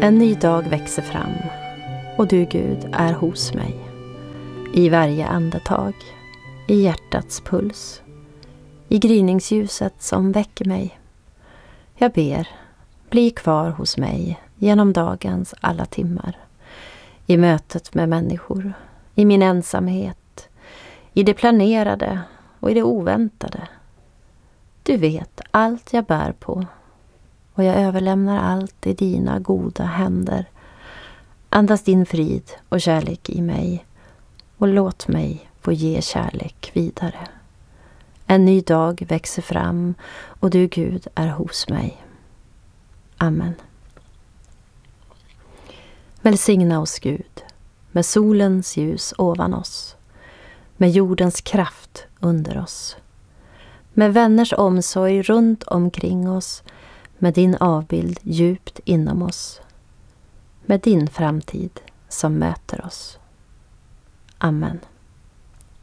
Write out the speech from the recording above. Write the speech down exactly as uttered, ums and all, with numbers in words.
En ny dag växer fram och du, Gud, är hos mig. I varje andetag, i hjärtats puls, i gryningsljuset som väcker mig. Jag ber, bli kvar hos mig genom dagens alla timmar. I mötet med människor, i min ensamhet, i det planerade och i det oväntade. Du vet allt jag bär på och jag överlämnar allt i dina goda händer. Andas din frid och kärlek i mig och låt mig få ge kärlek vidare. En ny dag växer fram och du, Gud, är hos mig. Amen. Välsigna oss, Gud, med solens ljus ovan oss, med jordens kraft under oss, med vänners omsorg runt omkring oss, med din avbild djupt inom oss, med din framtid som möter oss. Amen.